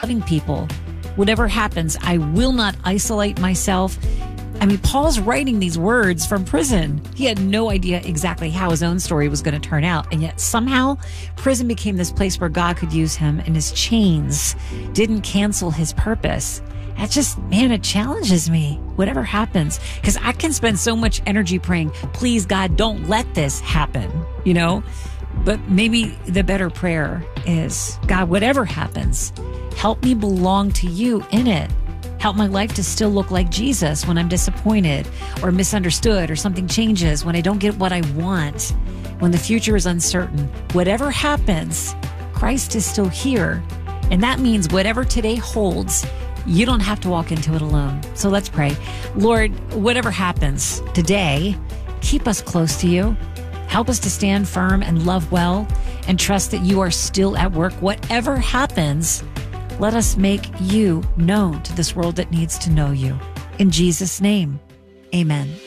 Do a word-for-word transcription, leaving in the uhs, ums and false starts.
loving people. Whatever happens, I will not isolate myself. I mean, Paul's writing these words from prison. He had no idea exactly how his own story was going to turn out. And yet somehow prison became this place where God could use him, and his chains didn't cancel his purpose. That just, man, it challenges me, whatever happens, because I can spend so much energy praying, please, God, don't let this happen, you know? But maybe the better prayer is, God, whatever happens, help me belong to you in it. Help my life to still look like Jesus when I'm disappointed or misunderstood or something changes, when I don't get what I want, when the future is uncertain. Whatever happens, Christ is still here. And that means whatever today holds, you don't have to walk into it alone. So let's pray. Lord, whatever happens today, keep us close to you. Help us to stand firm and love well and trust that you are still at work. Whatever happens, let us make you known to this world that needs to know you. In Jesus' name, amen.